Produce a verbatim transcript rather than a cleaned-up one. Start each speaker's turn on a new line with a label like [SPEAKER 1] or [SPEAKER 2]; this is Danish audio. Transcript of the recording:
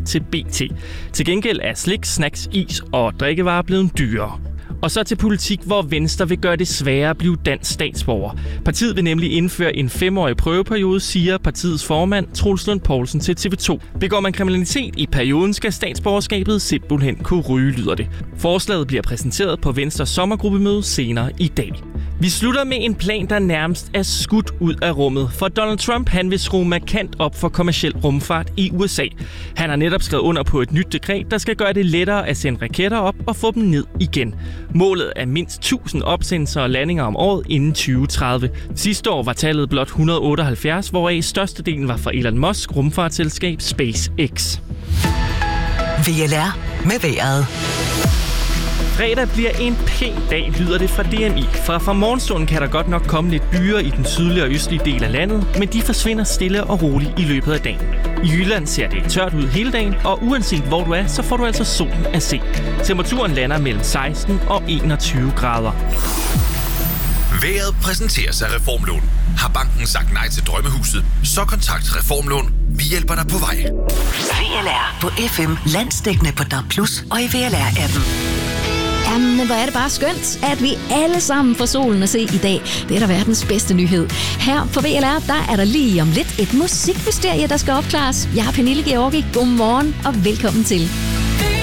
[SPEAKER 1] til B T. Til gengæld er slik, snacks, is og drikkevarer blevet dyrere. Og så til politik, hvor Venstre vil gøre det sværere at blive dansk statsborger. Partiet vil nemlig indføre en femårig prøveperiode, siger partiets formand Troels Lund Poulsen til T V to. Begår man kriminalitet i perioden, skal statsborgerskabet simpelthen kunne ryge, lyder det. Forslaget bliver præsenteret på Venstres sommergruppemøde senere i dag. Vi slutter med en plan, der nærmest er skudt ud af rummet, for Donald Trump han vil skrue markant op for kommerciel rumfart i U S A. Han har netop skrevet under på et nyt dekret, der skal gøre det lettere at sende raketter op og få dem ned igen. Målet er mindst tusind opsendelser og landinger om året inden tyve tredive. Sidste år var tallet blot et hundrede og otteoghalvfjerds, hvoraf størstedelen var fra Elon Musk rumfartsselskab SpaceX.
[SPEAKER 2] V L R med vejret.
[SPEAKER 1] Fredag bliver en pæn dag, lyder det fra D M I. Fra fra morgenstunden kan der godt nok komme lidt byer i den sydlige og østlige del af landet, men de forsvinder stille og roligt i løbet af dagen. I Jylland ser det tørt ud hele dagen, og uanset hvor du er, så får du altså solen at se. Temperaturen lander mellem seksten og enogtyve grader.
[SPEAKER 3] Vejret præsenteres af Reformlån. Har banken sagt nej til drømmehuset, så kontakt Reformlån. Vi hjælper dig på vej.
[SPEAKER 2] V L R på F M, landsdækkende på D A B plus, og i V L R-appen.
[SPEAKER 4] Jamen, hvor er det bare skønt, at vi alle sammen får solen at se i dag. Det er da verdens bedste nyhed. Her på V L R, der er der lige om lidt et musikmysterie, der skal opklares. Jeg er Pernille Georgi. Godmorgen og velkommen til.